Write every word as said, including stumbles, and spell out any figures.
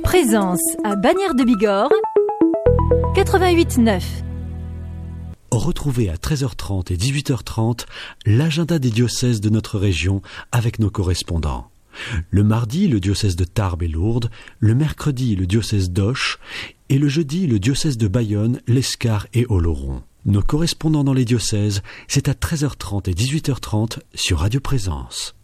Présence à Bagnères de Bigorre, quatre-vingt-huit neuf. Retrouvez à treize heures trente et dix-huit heures trente l'agenda des diocèses de notre région avec nos correspondants. Le mardi, le diocèse de Tarbes et Lourdes, le mercredi, le diocèse d'Auch et le jeudi, le diocèse de Bayonne, l'Escar et Oloron. Nos correspondants dans les diocèses, c'est à treize heures trente et dix-huit heures trente sur Radio Présence.